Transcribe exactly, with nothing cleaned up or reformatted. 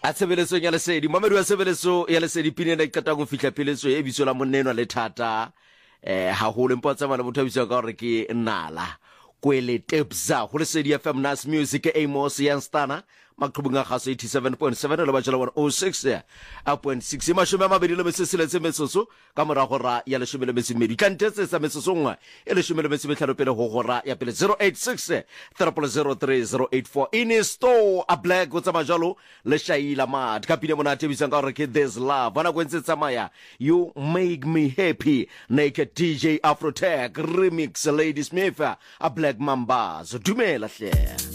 a tsebeleso ya lesedi mamedi wa tsebeleso ya lesedi pine na ikata go fihla peletso e bitso la moneno le thata eh ha go le mpotsa bana motho a bitso ka gore ke nala kwele tebza go lesedi F M Nas Music Amos Yanstana makqhubunga gaso eighty-seven point seven le batjela one oh six a point six mashome a mabedi le mesesele tse metsoso ka mora gora ya le shome le mesimedi kantetse sa metsoso ngwa e le shome le mesimetlhano pele go gora ya pele zero eight six three zero three zero eight four in store a black go tsama jalo le shaila mat ka pine mona tebisang ka gore ke There's Love bana kwentse tsamaya You Make Me Happy Naked D J Afrotech remix Lady Smith a Black Mamba so dumela hle